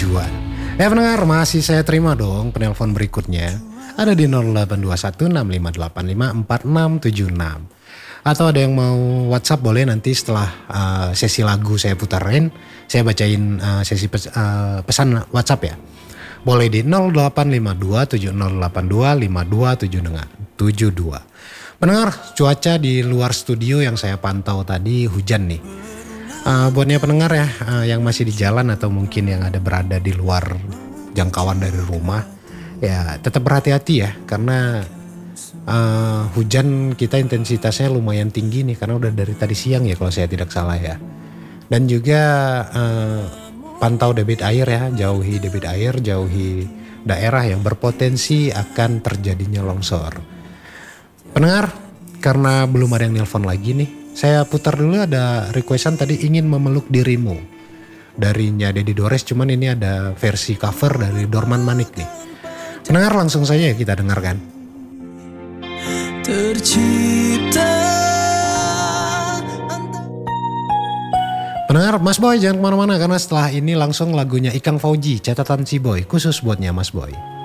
tujuan. Pendengar, masih saya terima dong penelpon berikutnya. Ada di 082165854676. Atau ada yang mau WhatsApp boleh nanti setelah sesi lagu saya putarin, saya bacain sesi pesan WhatsApp ya. Boleh di 085270825272. Pendengar, cuaca di luar studio yang saya pantau tadi hujan nih. Buatnya pendengar ya yang masih di jalan atau mungkin yang ada berada di luar jangkauan dari rumah, ya tetap berhati-hati ya karena hujan kita intensitasnya lumayan tinggi nih karena udah dari tadi siang ya kalau saya tidak salah ya. Dan juga pantau debit air ya, jauhi debit air, jauhi daerah yang berpotensi akan terjadinya longsor. Pendengar, karena belum ada yang nelpon lagi nih, saya putar dulu ada requestan tadi ingin memeluk dirimu darinya Deddy Dores, cuman ini ada versi cover dari Dorman Manik nih. Pendengar langsung saja kita dengarkan. Tercipta. Pendengar, Mas Boy jangan kemana-mana karena setelah ini langsung lagunya Ikang Fauji, catatan si Boy, khusus buatnya Mas Boy.